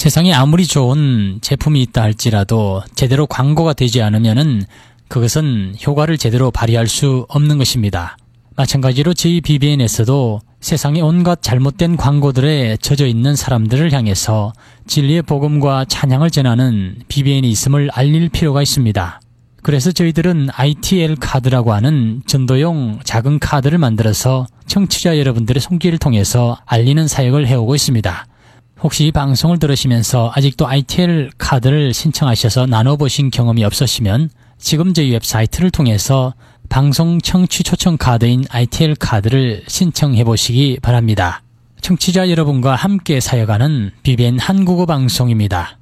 세상에 아무리 좋은 제품이 있다 할지라도 제대로 광고가 되지 않으면은 그것은 효과를 제대로 발휘할 수 없는 것입니다. 마찬가지로 저희 BBN에서도 세상에 온갖 잘못된 광고들에 젖어 있는 사람들을 향해서 진리의 복음과 찬양을 전하는 BBN이 있음을 알릴 필요가 있습니다. 그래서 저희들은 ITL 카드라고 하는 전도용 작은 카드를 만들어서 청취자 여러분들의 손길을 통해서 알리는 사역을 해오고 있습니다. 혹시 이 방송을 들으시면서 아직도 ITL 카드를 신청하셔서 나눠보신 경험이 없으시면 지금 저희 웹사이트를 통해서 방송 청취 초청 카드인 ITL 카드를 신청해 보시기 바랍니다. 청취자 여러분과 함께 사역하는 BBN 한국어 방송입니다.